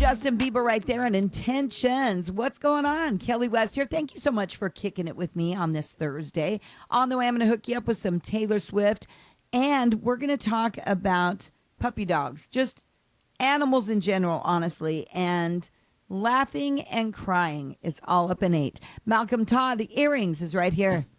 Justin Bieber right there and Intentions. What's going on? Kelly West here. Thank you so much for kicking it with me on this Thursday. On the way, I'm going to hook you up with some Taylor Swift, and we're going to talk about puppy dogs, just animals in general, honestly, and laughing and crying. It's all up in 8. Malcolm Todd, the Earrings, is right here.